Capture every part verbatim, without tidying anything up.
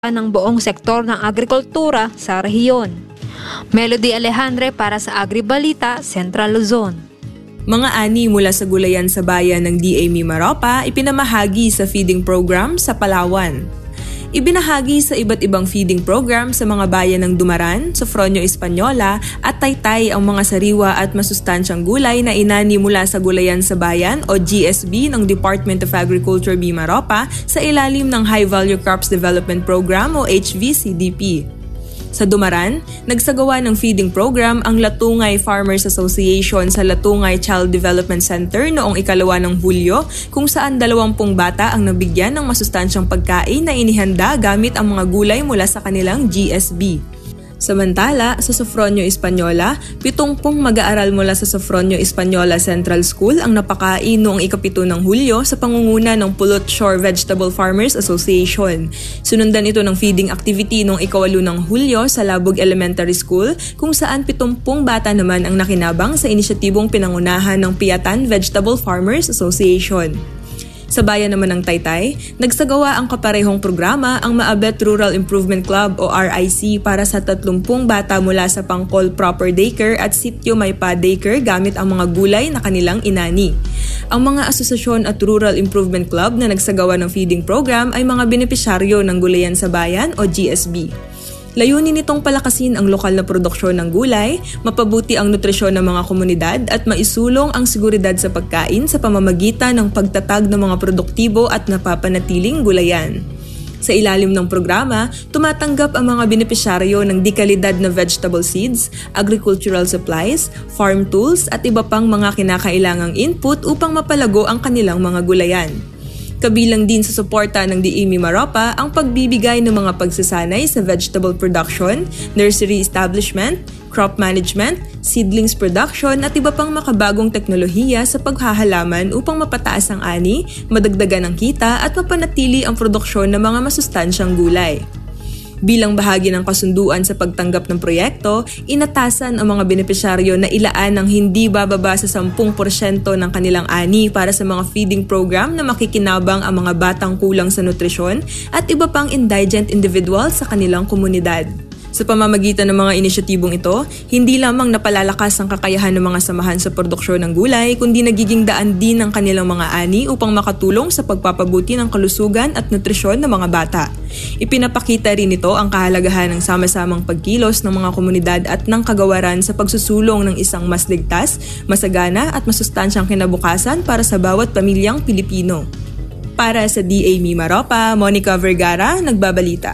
ng buong sektor ng agrikultura sa rehiyon. Melody Alejandre para sa AgriBalita, Central Luzon. Mga ani mula sa gulayan sa bayan ng D A Mimaropa ipinamahagi sa feeding program sa Palawan. Ibinahagi sa iba't ibang feeding program sa mga bayan ng Dumaran, Sofronio Española at Taytay ang mga sariwa at masustansyang gulay na inani mula sa Gulayan sa Bayan o G S B ng Department of Agriculture Mimaropa sa ilalim ng High Value Crops Development Program o H V C D P. Sa Dumaran, nagsagawa ng feeding program ang Latungay Farmers Association sa Latungay Child Development Center noong ikalawa ng Hulyo kung saan dalawampung bata ang nabigyan ng masustansyang pagkain na inihanda gamit ang mga gulay mula sa kanilang G S B. Samantala, sa Sofronio Española, pitungpong mag-aaral mula sa Sofronio Española Central School ang napakain noong ikapito ng Hulyo sa pangunguna ng Pulot Shore Vegetable Farmers Association. Sunundan ito ng feeding activity noong ikawalo ng Hulyo sa Labog Elementary School kung saan pitungpong bata naman ang nakinabang sa inisyatibong pinangunahan ng Piatan Vegetable Farmers Association. Sa bayan naman ng Taytay, nagsagawa ang kaparehong programa ang Maabet Rural Improvement Club o R I C para sa tatlumpung bata mula sa Pangkol Proper Daycare at Sitio Maypa Daycare gamit ang mga gulay na kanilang inani. Ang mga asosasyon at Rural Improvement Club na nagsagawa ng feeding program ay mga benepisyaryo ng Gulayan sa Bayan o G S B. Layunin nitong palakasin ang lokal na produksyon ng gulay, mapabuti ang nutrisyon ng mga komunidad at maisulong ang seguridad sa pagkain sa pamamagitan ng pagtatag ng mga produktibo at napapanatiling gulayan. Sa ilalim ng programa, tumatanggap ang mga benepisyaryo ng dekalidad na vegetable seeds, agricultural supplies, farm tools at iba pang mga kinakailangang input upang mapalago ang kanilang mga gulayan. Kabilang din sa suporta ng D A Mimaropa ang pagbibigay ng mga pagsasanay sa vegetable production, nursery establishment, crop management, seedlings production at iba pang makabagong teknolohiya sa paghahalaman upang mapataas ang ani, madagdagan ang kita at mapanatili ang produksyon ng mga masustansyang gulay. Bilang bahagi ng kasunduan sa pagtanggap ng proyekto, inatasan ang mga benepisyaryo na ilaan ng hindi bababa sa ten porsyento ng kanilang ani para sa mga feeding program na makikinabang ang mga batang kulang sa nutrisyon at iba pang indigent individuals sa kanilang komunidad. Sa pamamagitan ng mga inisyatibong ito, hindi lamang napalalakas ang kakayahan ng mga samahan sa produksyon ng gulay, kundi nagiging daan din ng kanilang mga ani upang makatulong sa pagpapabuti ng kalusugan at nutrisyon ng mga bata. Ipinapakita rin ito ang kahalagahan ng sama-samang pagkilos ng mga komunidad at ng kagawaran sa pagsusulong ng isang mas ligtas, masagana at masustansyang kinabukasan para sa bawat pamilyang Pilipino. Para sa D A Mimaropa, Monica Vergara, nagbabalita.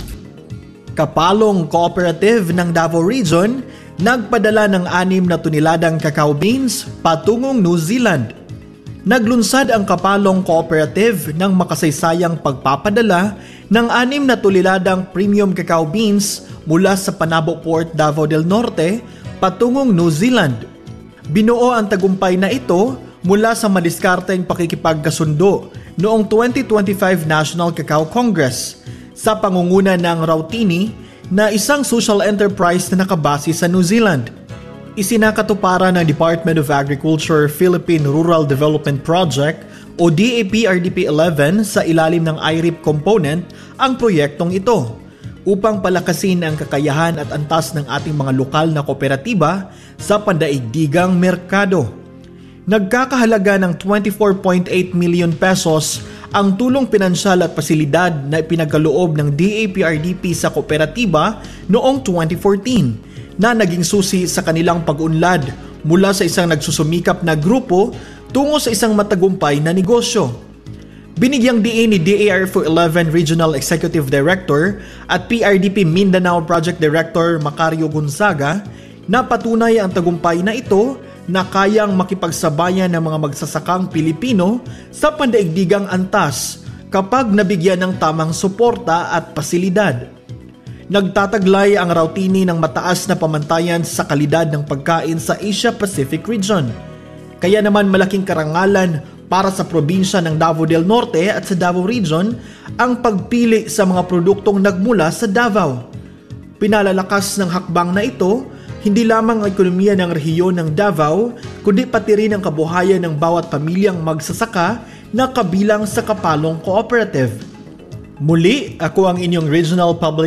Kapalong Cooperative ng Davao Region nagpadala ng anim na toniladang cacao beans patungong New Zealand. Naglunsad ang Kapalong Cooperative ng makasaysayang pagpapadala ng anim na toniladang premium cacao beans mula sa Panabo Port, Davao del Norte patungong New Zealand. Binuo ang tagumpay na ito mula sa madiskarteng pakikipagkasundo noong twenty twenty-five National Cacao Congress sa pangunguna ng Rautini na isang social enterprise na nakabase sa New Zealand. Isinakatuparan ng Department of Agriculture Philippine Rural Development Project o D A P R D P eleven sa ilalim ng I R I P component ang proyektong ito upang palakasin ang kakayahan at antas ng ating mga lokal na kooperatiba sa pandaigdigang merkado. Nagkakahalaga ng twenty-four point eight million pesos ang tulong pinansyal at pasilidad na ipinagkaloob ng D A P R D P sa kooperatiba noong twenty fourteen na naging susi sa kanilang pag-unlad mula sa isang nagsusumikap na grupo tungo sa isang matagumpay na negosyo. Binigyang diin ni D A R F O eleven Regional Executive Director at P R D P Mindanao Project Director Macario Gonzaga na patunay ang tagumpay na ito na kayang makipagsabayan ng mga magsasakang Pilipino sa pandaigdigang antas kapag nabigyan ng tamang suporta at pasilidad. Nagtataglay ang Rautini ng mataas na pamantayan sa kalidad ng pagkain sa Asia-Pacific region. Kaya naman malaking karangalan para sa probinsya ng Davao del Norte at sa Davao Region ang pagpili sa mga produktong nagmula sa Davao. Pinalalakas ng hakbang na ito hindi lamang ang ekonomiya ng rehiyon ng Davao, kundi pati rin ang kabuhayan ng bawat pamilyang magsasaka na kabilang sa Kapalong Cooperative. Muli, ako ang inyong Regional Public